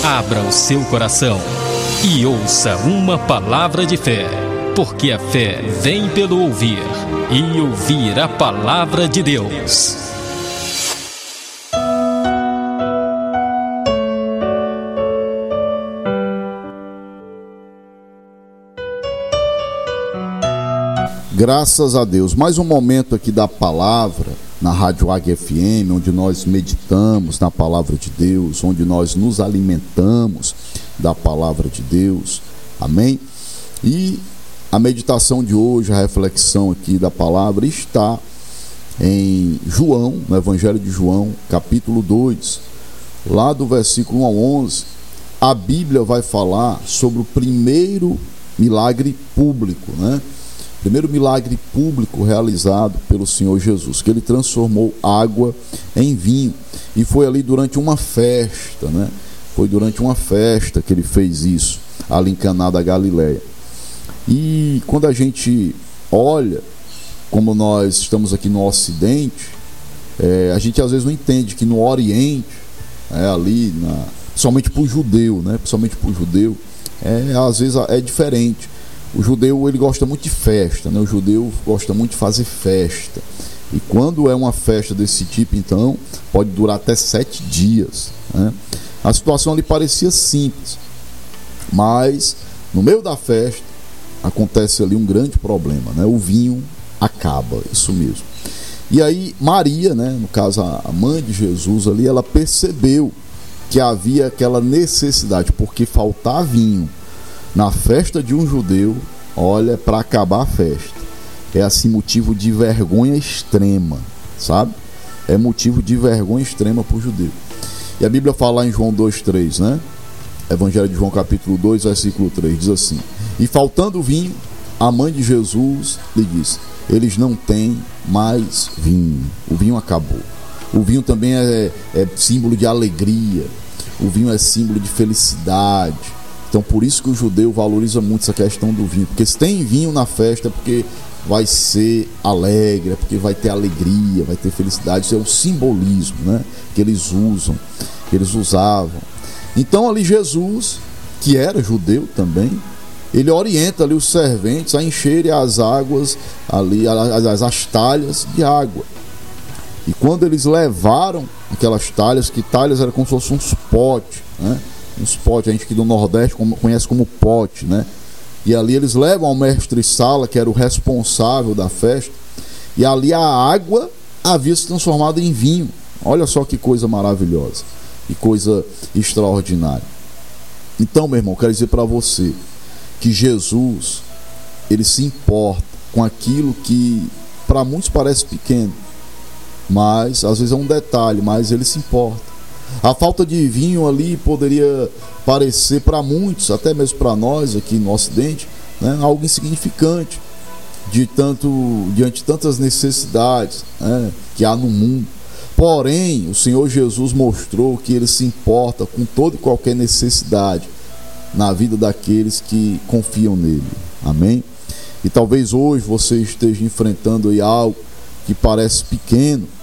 Abra o seu coração e ouça uma palavra de fé, porque a fé vem pelo ouvir, e ouvir a palavra de Deus. Graças a Deus, mais um momento aqui da palavra na Rádio Águia FM, onde nós meditamos na palavra de Deus, onde nós nos alimentamos da palavra de Deus, amém? E a meditação de hoje, a reflexão aqui da palavra está em João, no Evangelho de João, capítulo 2, lá do versículo 1 ao 11, a Bíblia vai falar sobre o primeiro milagre público, né? Primeiro milagre público realizado pelo Senhor Jesus, que ele transformou água em vinho, e foi ali durante uma festa, né? Foi durante uma festa que ele fez isso, ali em Caná da Galileia. E quando a gente olha, como nós estamos aqui no Ocidente, a gente às vezes não entende que no Oriente, principalmente para o judeu, né? Principalmente para o judeu, às vezes é diferente. O judeu, ele gosta muito de festa, né? O judeu gosta muito de fazer festa. E quando é uma festa desse tipo, então, pode durar até 7 dias, né? A situação ali parecia simples, mas no meio da festa acontece ali um grande problema, né? O vinho acaba, isso mesmo. E aí Maria, né, no caso a mãe de Jesus ali, ela percebeu que havia aquela necessidade, porque faltar vinho na festa de um judeu, olha, para acabar a festa, é assim motivo de vergonha extrema, sabe? É motivo de vergonha extrema para o judeu. E a Bíblia fala lá em João 2,3, né? Evangelho de João capítulo 2, versículo 3, diz assim: e faltando vinho, a mãe de Jesus lhe disse: eles não têm mais vinho, o vinho acabou. O vinho também é símbolo de alegria, o vinho é símbolo de felicidade. Então por isso que o judeu valoriza muito essa questão do vinho, porque se tem vinho na festa é porque vai ser alegre, é porque vai ter alegria, vai ter felicidade. Isso é um simbolismo, né, que eles usavam. Então ali Jesus, que era judeu também, ele orienta ali os serventes a encherem as águas ali, as talhas de água. E quando eles levaram aquelas talhas, que talhas eram como se fossem uns potes, né? Uns potes, a gente aqui do Nordeste conhece como pote, né? E ali eles levam ao mestre-sala, que era o responsável da festa, e ali a água havia se transformado em vinho. Olha só que coisa maravilhosa, que coisa extraordinária. Então, meu irmão, quero dizer para você que Jesus, ele se importa com aquilo que para muitos parece pequeno, mas às vezes é um detalhe, mas ele se importa. A falta de vinho ali poderia parecer para muitos, até mesmo para nós aqui no Ocidente, né, algo insignificante diante de tantas necessidades, né, que há no mundo. Porém, o Senhor Jesus mostrou que ele se importa com toda e qualquer necessidade na vida daqueles que confiam nele. Amém? E talvez hoje você esteja enfrentando aí algo que parece pequeno,